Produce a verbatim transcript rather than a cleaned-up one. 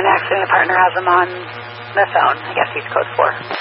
And actually, my partner has him on the phone. I guess he's code four.